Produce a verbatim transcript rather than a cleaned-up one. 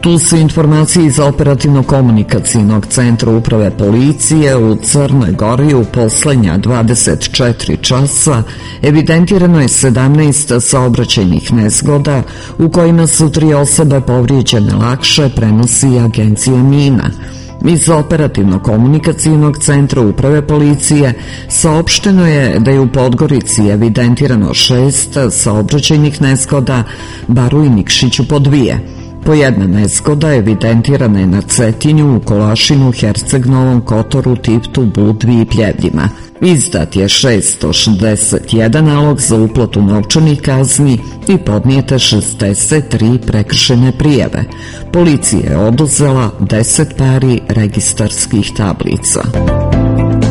Tu su informacije iz operativno-komunikacijnog centra uprave policije. U Crnoj Gori u poslednja dvadeset četiri časa evidentirano je sedamnaest saobraćajnih nezgoda u kojima su tri osobe povrijeđene lakše, prenosi agencija MINA. Iz operativno-komunikacijnog centra uprave policije saopšteno je da je u Podgorici evidentirano šest saobraćajnih nezgoda, Baru i Nikšiću po dvije. Po jedna nezgoda evidentirana je na Cetinju, u Kolašinu, Herceg Novom Kotoru, Tivtu, Budvi i Pljevljima. Izdat je šesto šezdeset jedan nalog za uplatu novčanih kazni i podnijete šezdeset tri prekršajne prijave. Policija je oduzela deset pari registarskih tablica.